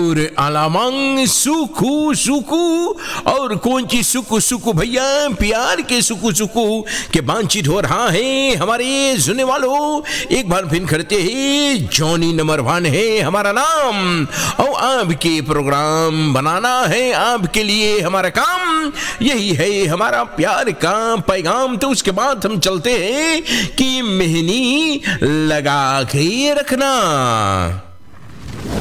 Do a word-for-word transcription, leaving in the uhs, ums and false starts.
और आलामंग सुकू सुकू और कौन ची सुकू सुकू भैया प्यार के सुकू सुकू के बातचीत हो रहा है हमारे सुनने वालों। एक बार फिर करते हैं, जॉनी नंबर वन है हमारा नाम और आपके प्रोग्राम बनाना है आपके लिए हमारा काम, यही है हमारा प्यार का पैगाम। तो उसके बाद हम चलते हैं कि मेहंदी लगा के रखना।